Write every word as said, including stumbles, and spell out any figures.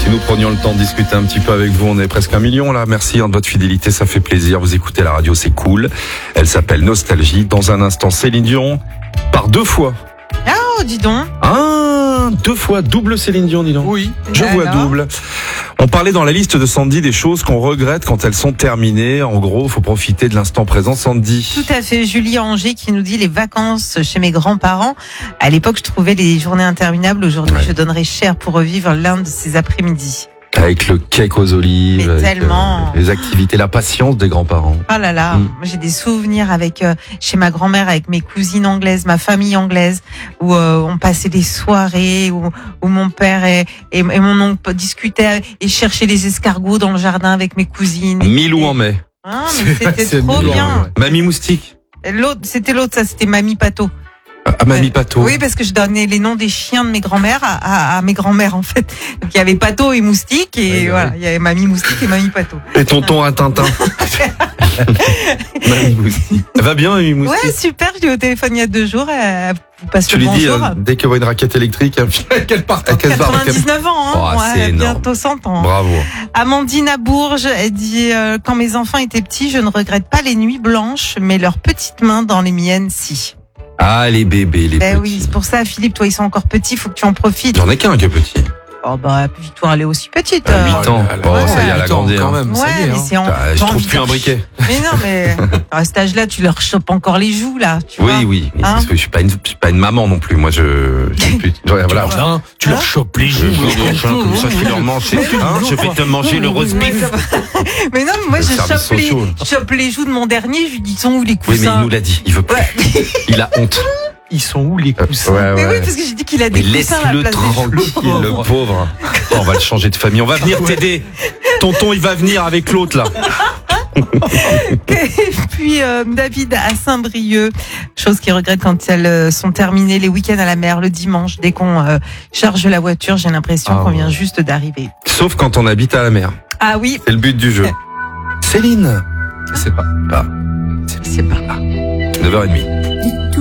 nous prenions le temps de discuter un petit peu avec vous. On est presque un million là. Merci hein, de votre fidélité, ça fait plaisir. Vous écoutez la radio, c'est cool. Elle s'appelle Nostalgie. Dans un instant, Céline Dion, par deux fois. Oh, dis donc. Ah, deux fois, double Céline Dion, dis donc. Oui. Je Alors vois double. On parlait dans la liste de Sandy des choses qu'on regrette quand elles sont terminées. En gros, faut profiter de l'instant présent, Sandy. Tout à fait. Julie Angers qui nous dit les vacances chez mes grands-parents. À l'époque, je trouvais les journées interminables. Aujourd'hui, Ouais. je donnerais cher pour revivre l'un de ces après-midi. Avec le cake aux olives, Mais avec, tellement. euh, les activités, la patience des grands-parents. Ah là là, Mm. moi, j'ai des souvenirs avec euh, chez ma grand-mère, avec mes cousines anglaises, ma famille anglaise, où euh, on passait des soirées, où, où mon père et, et, et mon oncle discutaient et cherchaient les escargots dans le jardin avec mes cousines. Milou en mai. Ah, mais c'était C'est trop Milou en bien. mai, ouais. Mamie Moustique. L'autre, c'était l'autre, ça, c'était Mamie Pato. Ah, Mamie Pato. Oui, parce que je donnais les noms des chiens de mes grands-mères à, à, à mes grands-mères, en fait. Donc, il y avait Pato et Moustique, et Ouais, bah voilà, oui. il y avait Mamie Moustique et Mamie Pato. Et tonton à Tintin. Mamie Moustique. Elle va bien, Mamie Moustique? Ouais, super, je l'ai eu au téléphone il y a deux jours, elle vous passe Tu le lui dis, bonjour. euh, dès qu'elle voit une raquette électrique, elle Qu'elle parte. qu'elle se barre. quatre-vingt-dix-neuf ans, hein. Oh, c'est ouais, énorme. bientôt cent ans. Bravo. Amandine à Bourges, elle dit euh, quand mes enfants étaient petits, je ne regrette pas les nuits blanches, mais leurs petites mains dans les miennes, si. Ah, les bébés, les Ben petits. oui, c'est pour ça, Philippe, toi, ils sont encore petits, faut que tu en profites. J'en ai qu'un qui est petit. Oh bah, Victoire, elle est aussi petite. À euh. huit ans. elle a- Bon, ouais, ça y est, elle a huit ans, grandi. quand hein. même, ça Ouais, y est, mais hein. c'est en. Ah, je j'ai trouve envie plus de- un briquet. Mais non, mais à cet âge-là, tu leur chopes encore les joues, là. Tu vois. Oui, oui. mais Hein parce que je suis pas une, je suis pas une maman non plus. Moi, je, je suis plus- voilà, voilà. Hein, tu leur chopes les Je joues. veux des chiens comme ça, je vais leur manger. Hein, je vais te manger le roast Mais, beef. ça va- mais non, mais moi, Le je service chope les, sociaux. je chope les joues de mon dernier, je lui dis, ils sont où les Oui, mais coussins? il nous l'a dit. Il veut plus. Ouais. Il a honte. Ils sont où les coussins? Ouais, Mais ouais. oui, parce que j'ai dit qu'il a Mais des coussins à la laisse-le place des joues. tranquille, le pauvre. Oh, on va le changer de famille. On va venir t'aider. Tonton, il va venir avec l'autre, là. Et puis euh, David à Saint-Brieuc, chose qu'il regrette quand elles euh, sont terminées les week-ends à la mer le dimanche. Dès qu'on euh, charge la voiture, j'ai l'impression Ah qu'on ouais. vient juste d'arriver. Sauf quand on habite à la mer. Ah oui, C'est le but du jeu. Céline. C'est pas. Pas. c'est pas là. neuf heures trente.